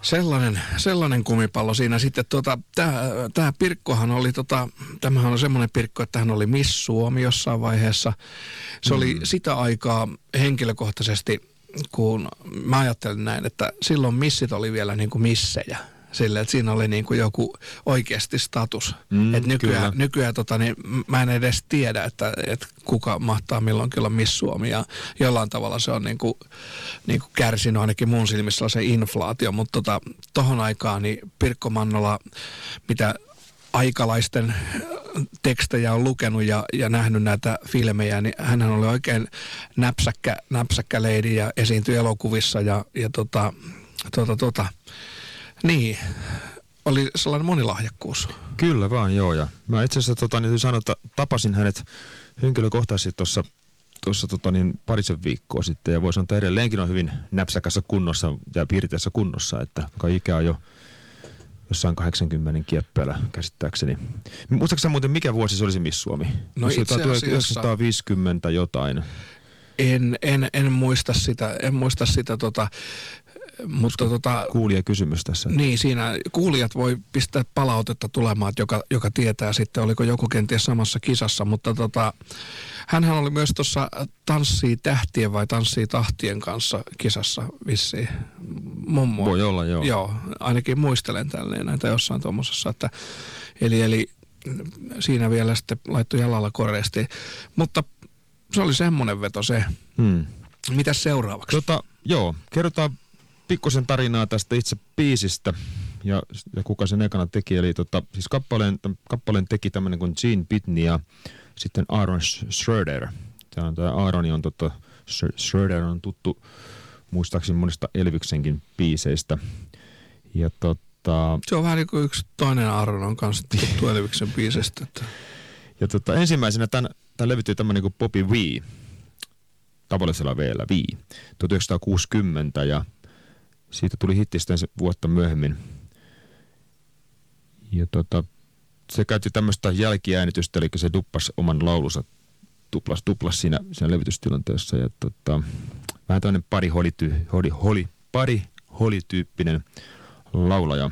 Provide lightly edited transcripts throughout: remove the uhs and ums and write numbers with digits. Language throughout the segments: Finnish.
Sellainen kumipallo siinä. Sitten tämä Pirkkohan oli, tämähän on semmoinen Pirkko, että hän oli Miss Suomi jossain vaiheessa. Se oli sitä aikaa henkilökohtaisesti, kun mä ajattelin näin, että silloin missit oli vielä niin kuin missejä. Sille, että siinä oli niin kuin joku oikeasti status. Että nykyään niin mä en edes tiedä, että kuka mahtaa milloinkin olla Miss Suomi. Ja jollain tavalla se on niin kuin kärsinyt ainakin mun silmissä se inflaatio. Mutta tohon aikaan niin Pirkko Mannola, mitä aikalaisten tekstejä on lukenut ja nähnyt näitä filmejä, niin hänhän oli oikein näpsäkkä lady ja esiintyi elokuvissa niin, oli sellainen monilahjakkuus. Kyllä vaan, joo. Ja mä itse asiassa niin sanoin, että tapasin hänet henkilökohtaisesti tuossa parisen viikkoa sitten. Ja voi sanoa, että edelleenkin on hyvin näpsäkässä kunnossa ja piirteessä kunnossa, että ikä on jo jossain 80 kieppeillä käsittääkseni. Muistatko muuten, mikä vuosi se olisi Miss Suomi? No itse asiassa 1950 jotain. En muista sitä, mutta kuulija kysymys tässä. Niin, siinä kuulijat voi pistää palautetta tulemaan, joka tietää sitten, oliko joku kenties samassa kisassa, mutta hänhän oli myös tuossa Tanssii tähtien vai Tanssii tahtien kanssa kisassa vissiin. Mummo. Voi olla, joo. Joo, ainakin muistelen tälleen näitä jossain tuommoisessa, että eli siinä vielä sitten laittoi jalalla koreasti, mutta se oli semmoinen veto se. Mitäs seuraavaksi? Joo, kerrotaan pikkusen tarinaa tästä itse biisistä ja kuka sen ekana teki. Eli siis kappaleen teki tämmöinen kuin Gene Pitney ja sitten Aaron Schroeder. Tämä Aaron on Schroeder on tuttu muistaakseni monista Elviksenkin biiseistä. Ja se on vähän niin kuin yksi toinen Aaron on kanssa tuttu Elviksen biiseistä. Ja ensimmäisenä tämän levytyi tämmöinen kuin Bobby Vee. Tavallisella V:llä Vee. 1960 ja siitä tuli hitti sitten vuotta myöhemmin. Ja se käytti tämmöistä jälkiäänitystä, eli se duppasi oman laulunsa, tuplas siinä levytystilanteessa. Ja vähän tämmöinen pari-holityyppinen laulaja.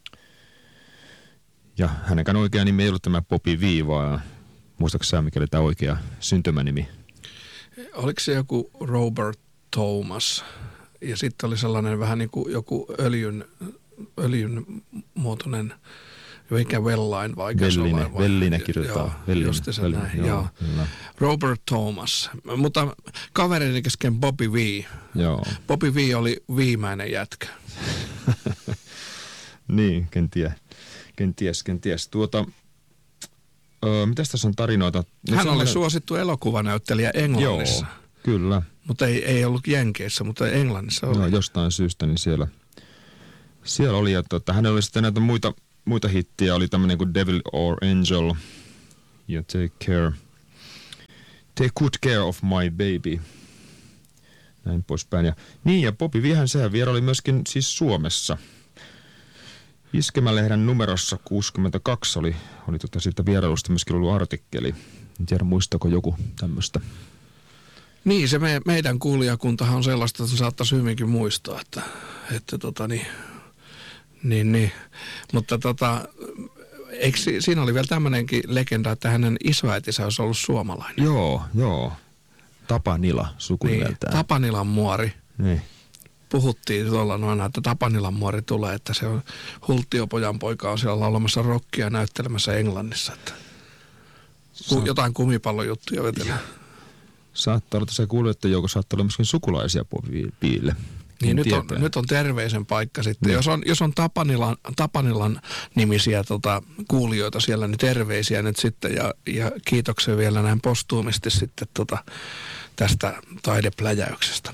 Ja hänenkään oikea nimi ei ollut tämä Bobby Vee, vaan muistatko sä, mikä oli tämä oikea syntymänimi? Oliko se joku Robert Thomas? Ja sitten oli sellainen vähän niin kuin joku öljyn muotoinen, eikä Wellain vai Vellinä kirjoitetaan. Joo. Robert Thomas. Mutta kaverini kesken Bobby Vee. Joo. Bobby Vee oli viimeinen jätkä. Niin, kenties. Mitäs tässä on tarinoita? Hän oli suosittu elokuvanäyttelijä Englannissa. Joo, kyllä. Mutta ei ollut Jenkeissä, mutta Englannissa oli. No, jostain syystä, niin siellä oli. Ja hänellä oli sitten näitä muita hittiä. Oli tämmöinen kuin Devil or Angel ja Take Good Care of My Baby. Näin poispäin. Ja Bobby Veehän sehän vieraili myöskin siis Suomessa. Iskemälehden numerossa 62 oli siitä vierailusta myöskin ollut artikkeli. En tiedä, muistako joku tämmöistä. Niin, se meidän kuulijakuntahan on sellaista, että se saattaisi hyvinkin muistaa, että niin. Mutta eikö siinä oli vielä tämmöinenkin legenda, että hänen isoäitinsä olisi ollut suomalainen? Joo. Tapanila sukunimeltään. Niin, Tapanilan muori. Niin. Puhuttiin tuolla noina, että Tapanilan muori tulee, että se on Hulttiopojan poika on siellä laulamassa rockia näyttelemässä Englannissa. Että jotain kumipallojuttuja vetelee. Saattaa olla, että se kuulijoiden joukossa saattaa olla myöskin sukulaisia Bobbylle. Niin nyt on terveisen paikka sitten. Niin. Jos on Tapanilan nimisiä kuulijoita siellä, niin terveisiä nyt sitten ja kiitoksia vielä näin postuumisti sitten tästä taidepläjäyksestä.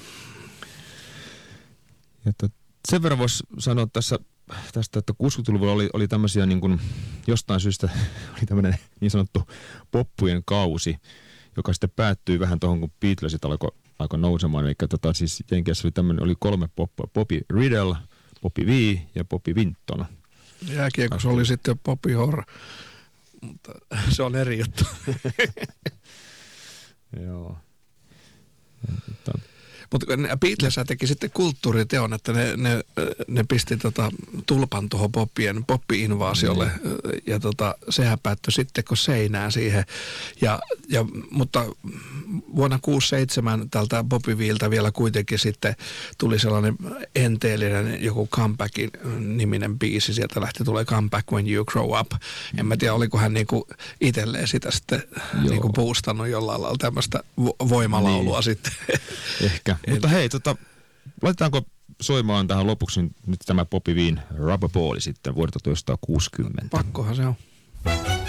Sen verran voisi sanoa tästä, että 60-luvulla oli tämmöisiä niin kuin, jostain syystä oli tämmöinen niin sanottu poppujen kausi, joka sitten päättyi vähän tuohon, kun Beatlesit alkoi nousemaan. Eli siis Jenkeissä oli 3 poppua. Bobby Riddle, Bobby Vee ja Bobby Vinton. Jääkiekossa oli sitten Bobby Orr, mutta se on eri juttu. Joo. Mutta Beatles teki sitten kulttuuriteon, että ne pisti tulpan tuohon poppi-invaasiolle ja sehän päättyi sitten kun seinään siihen. Mutta vuonna 1967 tältä Bobby Veeltä vielä kuitenkin sitten tuli sellainen enteellinen joku Comebackin niminen biisi. Sieltä tulee Comeback When You Grow Up. En mä tiedä, oliko hän niinku itselleen sitä sitten niinku boostannut jollain lailla tämmöistä voimalaulua niin. Sitten. Ehkä. Mutta hei, laitetaanko soimaan tähän lopuksi nyt tämä Bobby Veen Rubber Ball sitten vuodelta 1960? Pakkohan se on.